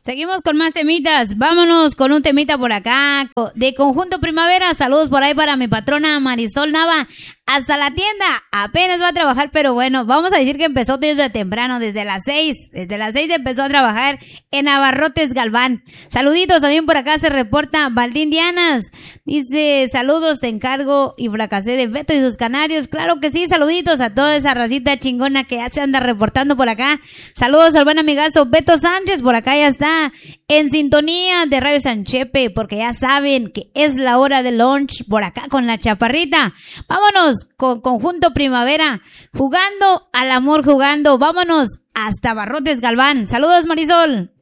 Seguimos con más temitas. Vámonos con un temita por acá de Conjunto Primavera. Saludos por ahí para mi patrona Marisol Nava. Hasta la tienda. Apenas va a trabajar, pero bueno, vamos a decir que empezó desde temprano, desde las 6. Desde las 6 empezó a trabajar en Abarrotes Galván. Saluditos también por acá se reporta Valdín Dianas. Dice, saludos, te encargo y fracasé de Beto y sus canarios. Claro que sí, saluditos a toda esa racita chingona que ya se anda reportando por acá. Saludos al buen amigazo Beto Sánchez, por acá ya está en sintonía de Radio Sanchepe, porque ya saben que es la hora de lunch por acá con la chaparrita. Vámonos con Conjunto Primavera, jugando al amor, jugando. Vámonos hasta Abarrotes Galván. Saludos, Marisol.